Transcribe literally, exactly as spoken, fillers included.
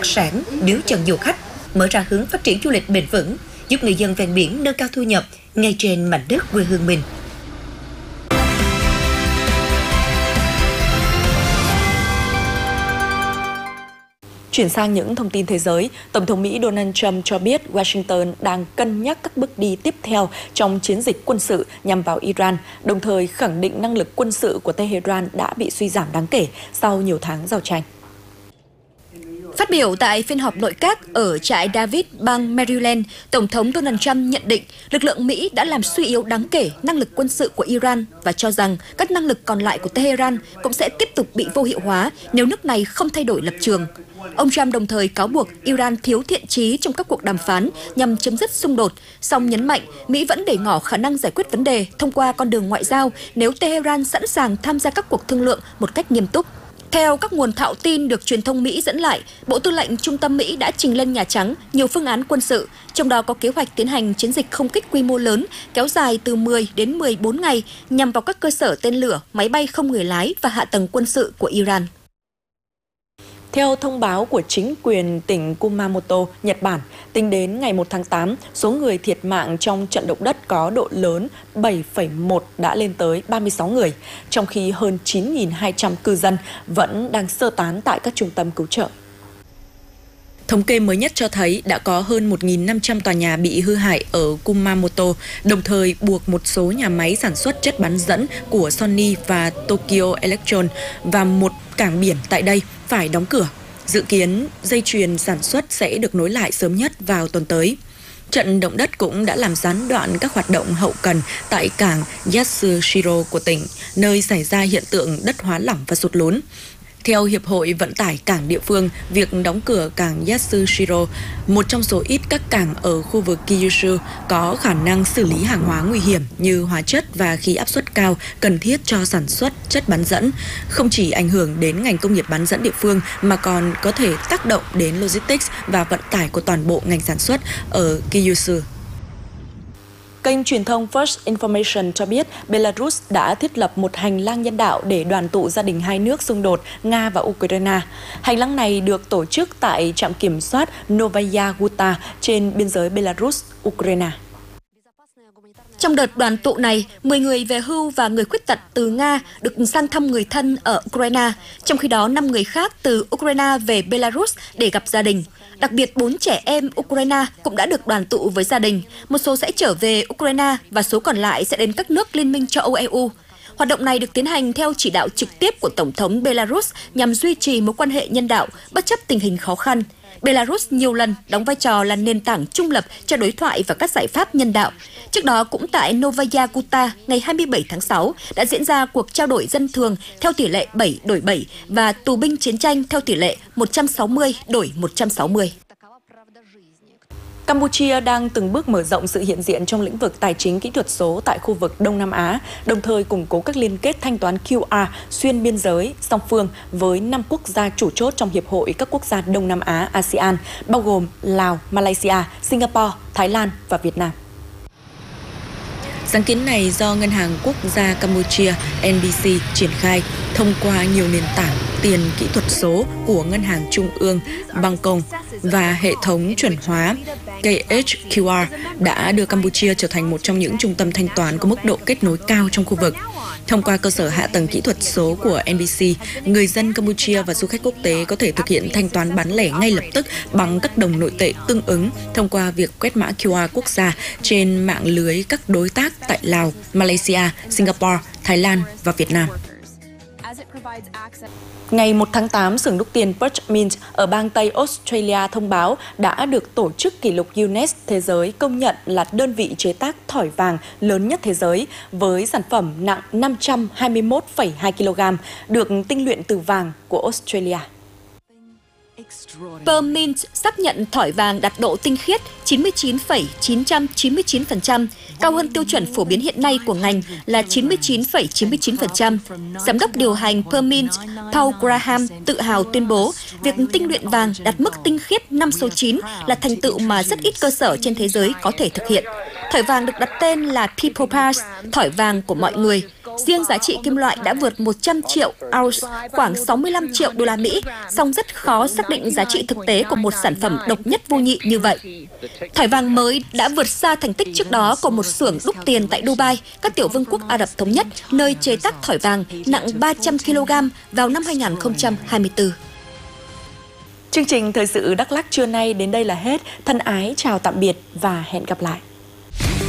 đặc sản, biếu chân du khách, mở ra hướng phát triển du lịch bền vững, giúp người dân ven biển nâng cao thu nhập ngay trên mảnh đất quê hương mình. Chuyển sang những thông tin thế giới, Tổng thống Mỹ Donald Trump cho biết Washington đang cân nhắc các bước đi tiếp theo trong chiến dịch quân sự nhằm vào Iran, đồng thời khẳng định năng lực quân sự của Tehran đã bị suy giảm đáng kể sau nhiều tháng giao tranh. Phát biểu tại phiên họp nội các ở trại David, bang Maryland, Tổng thống Donald Trump nhận định lực lượng Mỹ đã làm suy yếu đáng kể năng lực quân sự của Iran và cho rằng các năng lực còn lại của Tehran cũng sẽ tiếp tục bị vô hiệu hóa nếu nước này không thay đổi lập trường. Ông Trump đồng thời cáo buộc Iran thiếu thiện chí trong các cuộc đàm phán nhằm chấm dứt xung đột, song nhấn mạnh Mỹ vẫn để ngỏ khả năng giải quyết vấn đề thông qua con đường ngoại giao nếu Tehran sẵn sàng tham gia các cuộc thương lượng một cách nghiêm túc. Theo các nguồn thạo tin được truyền thông Mỹ dẫn lại, Bộ Tư lệnh Trung tâm Mỹ đã trình lên Nhà Trắng nhiều phương án quân sự, trong đó có kế hoạch tiến hành chiến dịch không kích quy mô lớn, kéo dài từ mười đến mười bốn ngày nhằm vào các cơ sở tên lửa, máy bay không người lái và hạ tầng quân sự của Iran. Theo thông báo của chính quyền tỉnh Kumamoto, Nhật Bản, tính đến ngày một tháng tám, số người thiệt mạng trong trận động đất có độ lớn bảy phẩy một đã lên tới ba mươi sáu người, trong khi hơn chín nghìn hai trăm cư dân vẫn đang sơ tán tại các trung tâm cứu trợ. Thống kê mới nhất cho thấy đã có hơn một nghìn năm trăm tòa nhà bị hư hại ở Kumamoto, đồng thời buộc một số nhà máy sản xuất chất bán dẫn của Sony và Tokyo Electron và một cảng biển tại đây phải đóng cửa. Dự kiến dây chuyền sản xuất sẽ được nối lại sớm nhất vào tuần tới. Trận động đất cũng đã làm gián đoạn các hoạt động hậu cần tại cảng Yatsushiro của tỉnh, nơi xảy ra hiện tượng đất hóa lỏng và sụt lún. Theo Hiệp hội Vận tải Cảng địa phương, việc đóng cửa cảng Yatsushiro, một trong số ít các cảng ở khu vực Kyushu, có khả năng xử lý hàng hóa nguy hiểm như hóa chất và khí áp suất cao cần thiết cho sản xuất chất bán dẫn, không chỉ ảnh hưởng đến ngành công nghiệp bán dẫn địa phương mà còn có thể tác động đến logistics và vận tải của toàn bộ ngành sản xuất ở Kyushu. Kênh truyền thông First Information cho biết Belarus đã thiết lập một hành lang nhân đạo để đoàn tụ gia đình hai nước xung đột Nga và Ukraine. Hành lang này được tổ chức tại trạm kiểm soát Novaya Guta trên biên giới Belarus-Ukraine. Trong đợt đoàn tụ này, mười người về hưu và người khuyết tật từ Nga được sang thăm người thân ở Ukraine, trong khi đó năm người khác từ Ukraine về Belarus để gặp gia đình. Đặc biệt, bốn trẻ em Ukraine cũng đã được đoàn tụ với gia đình. Một số sẽ trở về Ukraine và số còn lại sẽ đến các nước Liên minh châu Âu E U. Hoạt động này được tiến hành theo chỉ đạo trực tiếp của Tổng thống Belarus nhằm duy trì mối quan hệ nhân đạo bất chấp tình hình khó khăn. Belarus nhiều lần đóng vai trò là nền tảng trung lập cho đối thoại và các giải pháp nhân đạo. Trước đó, cũng tại Novaya Guta, ngày hai mươi bảy tháng sáu, đã diễn ra cuộc trao đổi dân thường theo tỷ lệ bảy đổi bảy và tù binh chiến tranh theo tỷ lệ một trăm sáu mươi đổi một trăm sáu mươi. Campuchia đang từng bước mở rộng sự hiện diện trong lĩnh vực tài chính kỹ thuật số tại khu vực Đông Nam Á, đồng thời củng cố các liên kết thanh toán Q R xuyên biên giới song phương với năm quốc gia chủ chốt trong Hiệp hội các quốc gia Đông Nam Á a sê an, bao gồm Lào, Malaysia, Singapore, Thái Lan và Việt Nam. Sáng kiến này do Ngân hàng Quốc gia Campuchia N B C triển khai thông qua nhiều nền tảng tiền kỹ thuật số của Ngân hàng Trung ương Bangkok và hệ thống chuẩn hóa K H Q R đã đưa Campuchia trở thành một trong những trung tâm thanh toán có mức độ kết nối cao trong khu vực. Thông qua cơ sở hạ tầng kỹ thuật số của N B C, người dân Campuchia và du khách quốc tế có thể thực hiện thanh toán bán lẻ ngay lập tức bằng các đồng nội tệ tương ứng thông qua việc quét mã Q R quốc gia trên mạng lưới các đối tác tại Lào, Malaysia, Singapore, Thái Lan và Việt Nam. Ngày một tháng tám, xưởng đúc tiền Perth Mint ở bang Tây Australia thông báo đã được tổ chức kỷ lục Guinness Thế giới công nhận là đơn vị chế tác thỏi vàng lớn nhất thế giới với sản phẩm nặng năm trăm hai mươi mốt phẩy hai ki lô gam được tinh luyện từ vàng của Australia. Pearl Mint xác nhận thỏi vàng đạt độ tinh khiết chín mươi chín phẩy chín chín chín phần trăm, cao hơn tiêu chuẩn phổ biến hiện nay của ngành là chín mươi chín phẩy chín mươi chín phần trăm. Giám đốc điều hành Pearl Mint, Paul Graham, tự hào tuyên bố việc tinh luyện vàng đạt mức tinh khiết năm số chín là thành tựu mà rất ít cơ sở trên thế giới có thể thực hiện. Thỏi vàng được đặt tên là People Pass, thỏi vàng của mọi người. Riêng giá trị kim loại đã vượt một trăm triệu ounce, khoảng sáu mươi lăm triệu đô la Mỹ, song rất khó xác định giá trị thực tế của một sản phẩm độc nhất vô nhị như vậy. Thỏi vàng mới đã vượt xa thành tích trước đó của một xưởng đúc tiền tại Dubai, các tiểu vương quốc Ả Rập Thống Nhất, nơi chế tác thỏi vàng nặng ba trăm ki lô gam vào năm hai nghìn không trăm hai mươi tư. Chương trình Thời sự Đắk Lắk trưa nay đến đây là hết. Thân ái chào tạm biệt và hẹn gặp lại.